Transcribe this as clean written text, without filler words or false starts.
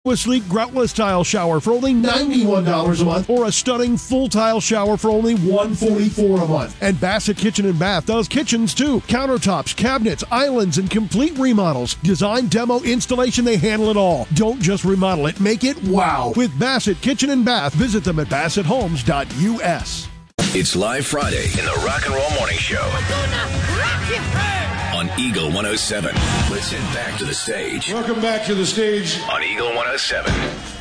sleek groutless tile shower for only $91 a month, or a stunning full tile shower for only $144 a month. And Bassett Kitchen & Bath does kitchens too. Countertops, cabinets, islands, and complete remodels. Design, demo, installation, they handle it all. Don't just remodel it, make it wow. With Bassett Kitchen & Bath, visit them at BassettHomes.us. It's Live Friday in the Rock and Roll Morning Show on Eagle 107. Let's head back to the stage. Welcome back to the stage on Eagle 107.